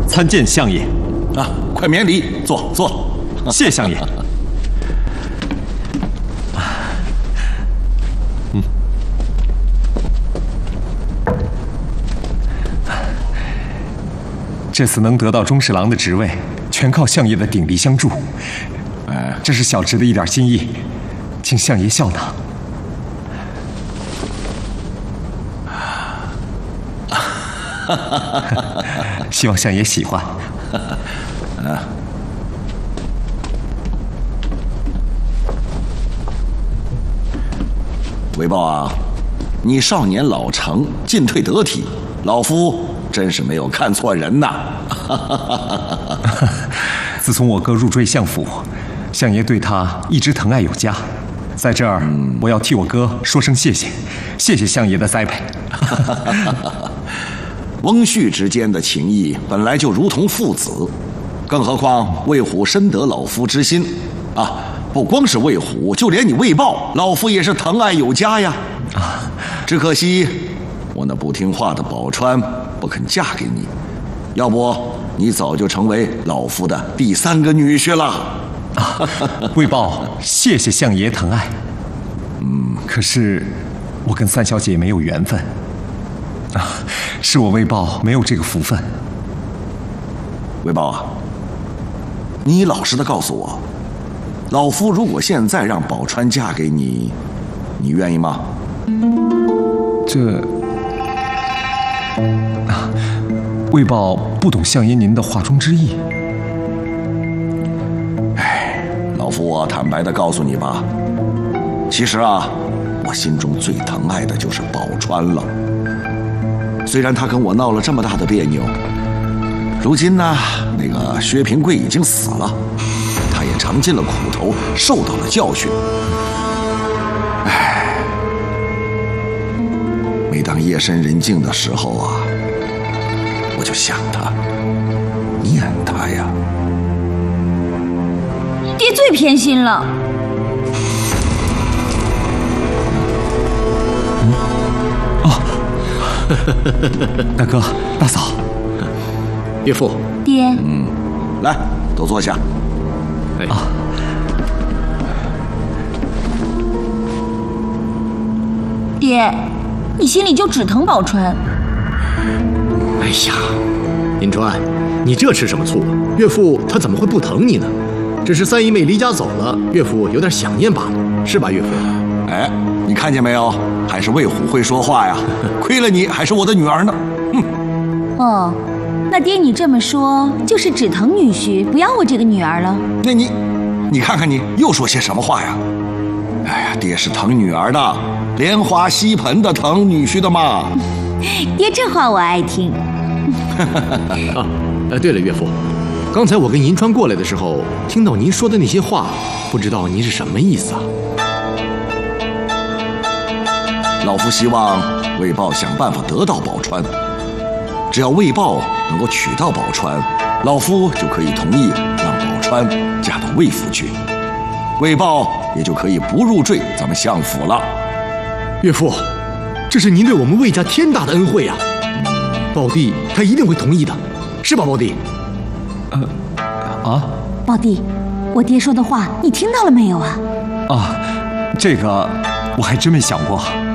参见相爷。 啊，快免礼，坐坐。 谢相爷。这次能得到中侍郎的职位，全靠相爷的鼎力相助。这是小侄的一点心意，请相爷笑纳。希望相爷喜欢。 韦豹啊，你少年老成，进退得体，老夫真是没有看错人呐。 自从我哥入赘相府，相爷对他一直疼爱有加。在这儿，我要替我哥说声谢谢，谢谢相爷的栽培。 翁婿之间的情谊本来就如同父子，更何况魏虎深得老夫之心啊！不光是魏虎，就连你魏豹，老夫也是疼爱有加呀。只可惜我那不听话的宝钏不肯嫁给你，要不你早就成为老夫的第3个女婿了。 魏豹，谢谢相爷疼爱。可是我跟三小姐没有缘分。是我魏豹没有这个福分。 魏豹啊，你老实的告诉我，老夫如果现在让宝钏嫁给你，你愿意吗？ 魏豹不懂相爷您的话中之意。 老夫坦白的告诉你吧，其实啊，我心中最疼爱的就是宝钏了。虽然她跟我闹了这么大的别扭，如今呢，那个薛平贵已经死了，她也尝尽了苦头，受到了教训。每当夜深人静的时候啊，我就想她，念她呀。 爹最偏心了。 大哥大嫂， 岳父， 爹， 来，都坐下。 爹，你心里就只疼宝钏？ 哎呀，银川，你这吃什么醋？岳父他怎么会不疼你呢？只是三姨妹离家走了，岳父有点想念罢了，是吧，岳父？ 你看见没有？还是魏虎会说话呀！亏了你还是我的女儿呢。 哦，那爹你这么说，就是只疼女婿，不要我这个女儿了？ 那你看看你又说些什么话呀？哎呀，爹是疼女儿的，莲花吸盆的疼女婿的嘛。 爹这话我爱听。 对了，岳父，刚才我跟银川过来的时候，听到您说的那些话，不知道您是什么意思啊？ 老夫希望魏豹想办法得到宝钏，只要魏豹能够娶到宝钏，老夫就可以同意让宝钏嫁到魏府去，魏豹也就可以不入赘咱们相府了。 岳父，这是您对我们魏家天大的恩惠啊！宝弟他一定会同意的，是吧，宝弟？ 宝弟，我爹说的话你听到了没有啊？ 这个我还真没想过。